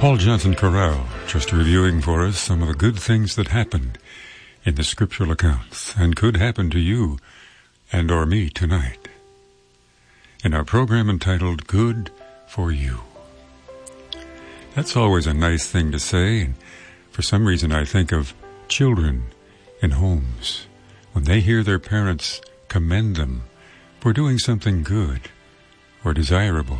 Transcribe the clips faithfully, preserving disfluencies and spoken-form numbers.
Paul Johnson Corral just reviewing for us some of the good things that happened in the scriptural accounts and could happen to you and or me tonight in our program entitled Good for You. That's always a nice thing to say, and for some reason I think of children in homes when they hear their parents commend them for doing something good or desirable.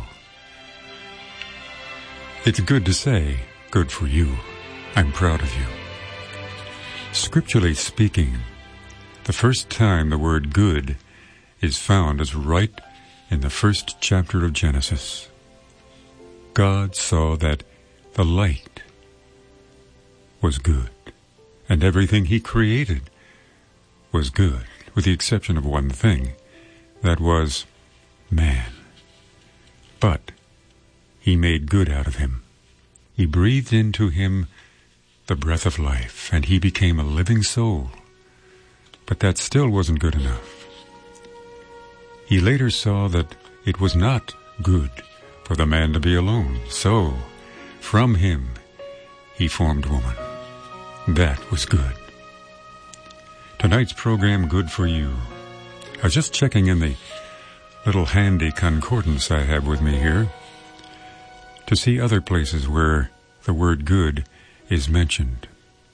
It's good to say, good for you. I'm proud of you. Scripturally speaking, the first time the word good is found is right in the first chapter of Genesis. God saw that the light was good, and everything he created was good, with the exception of one thing, that was man. But he made good out of him. He breathed into him the breath of life, and he became a living soul. But that still wasn't good enough. He later saw that it was not good for the man to be alone. So, from him, he formed woman. That was good. Tonight's program, Good for You. I was just checking in the little handy concordance I have with me here to see other places where the word good is mentioned.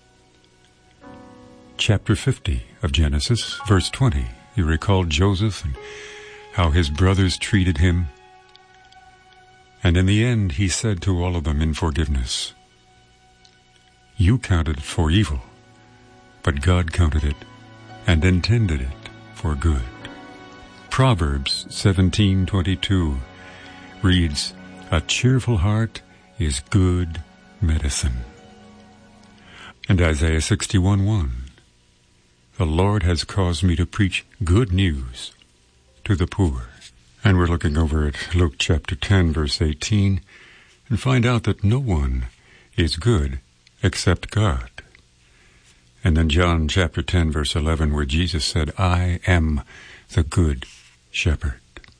Chapter fifty of Genesis, verse twenty. You recall Joseph and how his brothers treated him. And in the end, he said to all of them in forgiveness, "You counted it for evil, but God counted it and intended it for good." Proverbs seventeen twenty-two reads, "A cheerful heart is good medicine." And Isaiah sixty-one one, "The Lord has caused me to preach good news to the poor." And we're looking over at Luke chapter ten, verse eighteen, and find out that no one is good except God. And then John chapter ten, verse eleven, where Jesus said, "I am the good shepherd."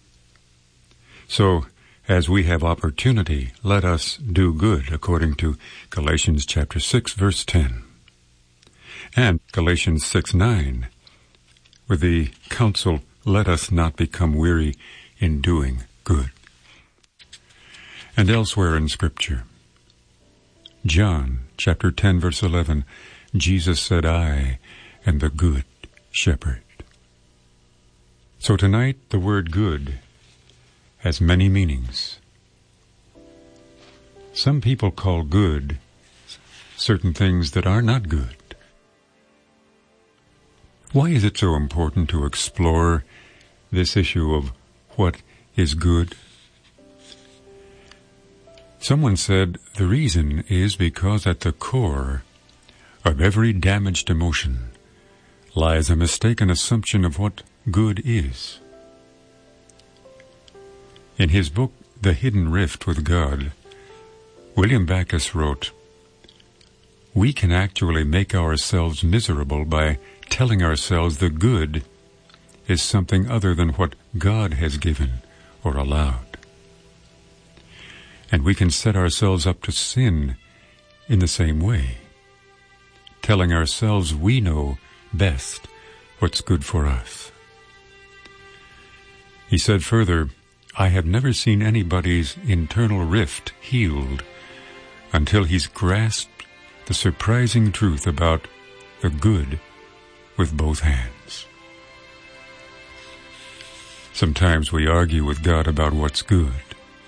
So, as we have opportunity, let us do good, according to Galatians chapter six, verse ten. And Galatians six nine, with the counsel, "Let us not become weary in doing good." And elsewhere in Scripture, John chapter ten, verse eleven, Jesus said, "I am the good shepherd." So tonight, the word good has many meanings. Some people call good certain things that are not good. Why is it so important to explore this issue of what is good? Someone said the reason is because at the core of every damaged emotion lies a mistaken assumption of what good is. In his book, The Hidden Rift with God, William Backus wrote, "We can actually make ourselves miserable by telling ourselves the good is something other than what God has given or allowed. And we can set ourselves up to sin in the same way, telling ourselves we know best what's good for us." He said further, "I have never seen anybody's internal rift healed until he's grasped the surprising truth about the good with both hands." Sometimes we argue with God about what's good.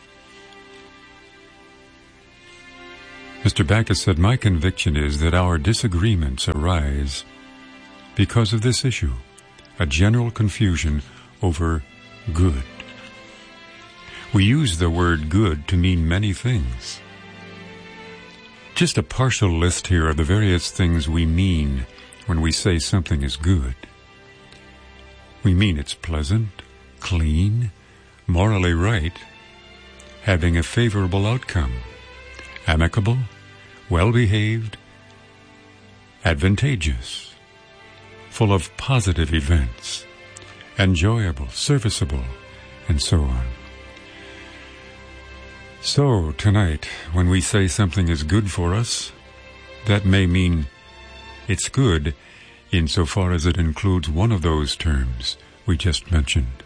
Mister Backus said, "My conviction is that our disagreements arise because of this issue, a general confusion over good. We use the word good to mean many things. Just a partial list here of the various things we mean when we say something is good. We mean it's pleasant, clean, morally right, having a favorable outcome, amicable, well-behaved, advantageous, full of positive events, enjoyable, serviceable, and so on. So, tonight, when we say something is good for us, that may mean it's good insofar as it includes one of those terms we just mentioned.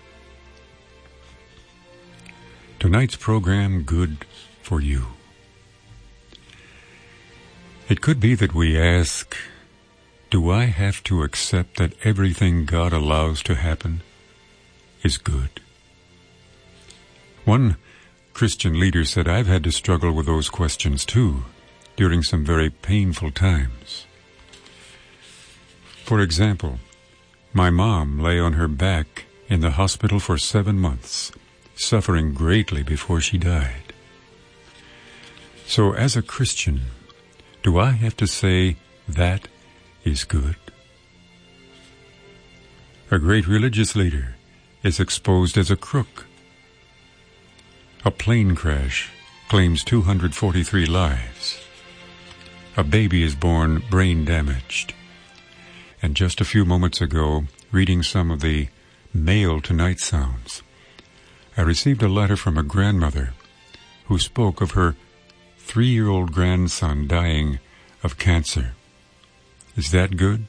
Tonight's program, Good for You. It could be that we ask, do I have to accept that everything God allows to happen is good? One Christian leader said, I've had to struggle with those questions too, during some very painful times. For example, my mom lay on her back in the hospital for seven months, suffering greatly before she died. So as a Christian, do I have to say that is good? A great religious leader is exposed as a crook. A plane crash claims two hundred forty-three lives. A baby is born brain damaged. And just a few moments ago, reading some of the Mail Tonight sounds, I received a letter from a grandmother who spoke of her three-year-old grandson dying of cancer. Is that good?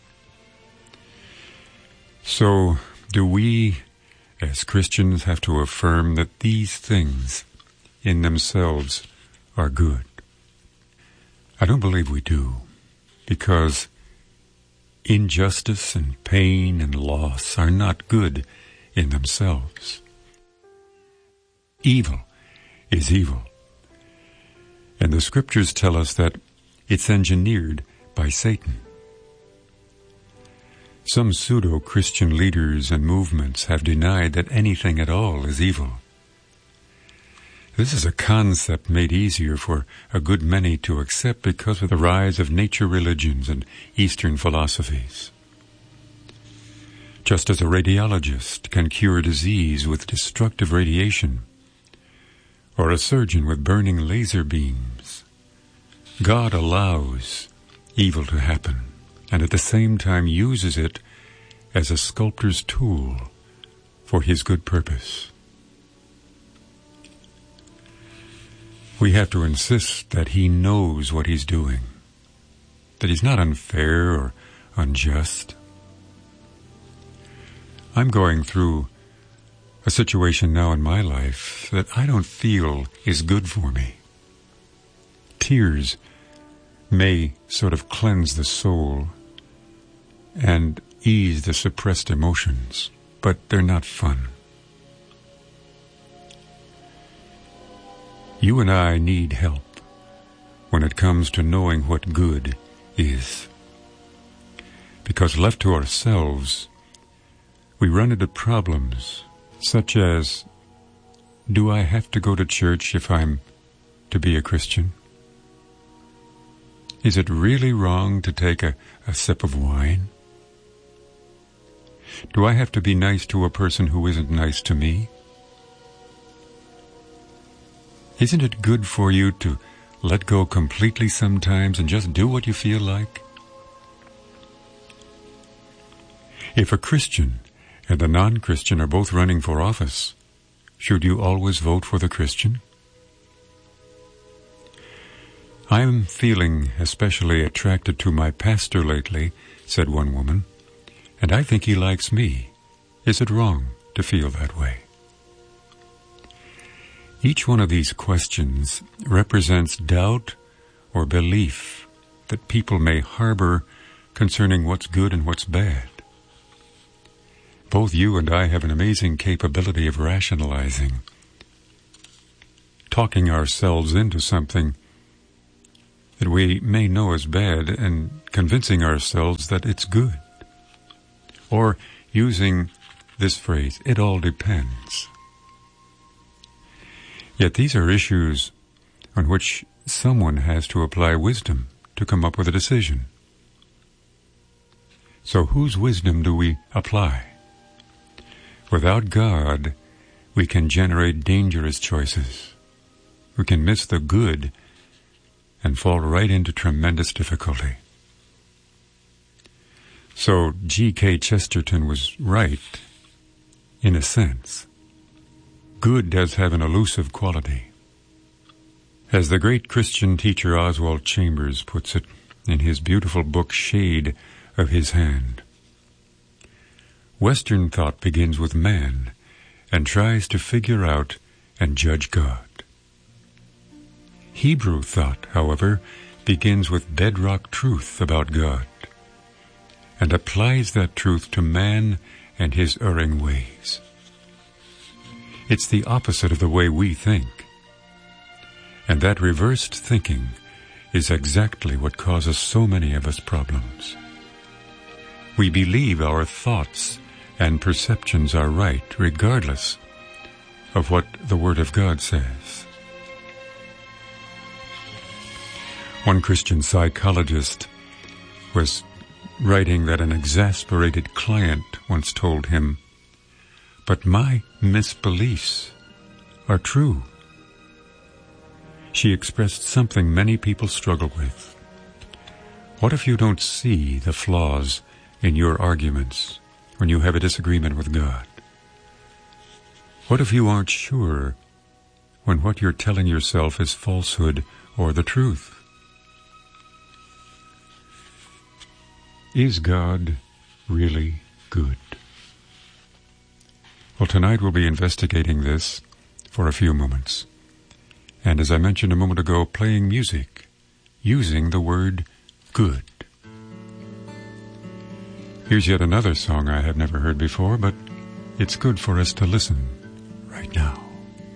So, do we, as Christians, have to affirm that these things in themselves are good? I don't believe we do, because injustice and pain and loss are not good in themselves. Evil is evil, and the scriptures tell us that it's engineered by Satan. Some pseudo-Christian leaders and movements have denied that anything at all is evil. This is a concept made easier for a good many to accept because of the rise of nature religions and Eastern philosophies. Just as a radiologist can cure disease with destructive radiation, or a surgeon with burning laser beams, God allows evil to happen, and at the same time uses it as a sculptor's tool for his good purpose. We have to insist that he knows what he's doing, that he's not unfair or unjust. I'm going through a situation now in my life that I don't feel is good for me. Tears may sort of cleanse the soul and ease the suppressed emotions, but they're not fun. You and I need help when it comes to knowing what good is. Because left to ourselves, we run into problems such as, do I have to go to church if I'm to be a Christian? Is it really wrong to take a, a sip of wine? Do I have to be nice to a person who isn't nice to me? Isn't it good for you to let go completely sometimes and just do what you feel like? If a Christian and a non-Christian are both running for office, should you always vote for the Christian? I'm feeling especially attracted to my pastor lately, said one woman, and I think he likes me. Is it wrong to feel that way? Each one of these questions represents doubt or belief that people may harbor concerning what's good and what's bad. Both you and I have an amazing capability of rationalizing, talking ourselves into something that we may know is bad and convincing ourselves that it's good. Or using this phrase, it all depends. Yet these are issues on which someone has to apply wisdom to come up with a decision. So whose wisdom do we apply? Without God, we can generate dangerous choices. We can miss the good and fall right into tremendous difficulty. So G K Chesterton was right, in a sense. Good does have an elusive quality. As the great Christian teacher Oswald Chambers puts it in his beautiful book Shade of His Hand, Western thought begins with man and tries to figure out and judge God. Hebrew thought, however, begins with bedrock truth about God and applies that truth to man and his erring ways. It's the opposite of the way we think. And that reversed thinking is exactly what causes so many of us problems. We believe our thoughts and perceptions are right, regardless of what the Word of God says. One Christian psychologist was writing that an exasperated client once told him, "But my misbeliefs are true." She expressed something many people struggle with. What if you don't see the flaws in your arguments when you have a disagreement with God? What if you aren't sure when what you're telling yourself is falsehood or the truth? Is God really good? Well, tonight we'll be investigating this for a few moments. And as I mentioned a moment ago, playing music using the word good. Here's yet another song I have never heard before, but it's good for us to listen right now.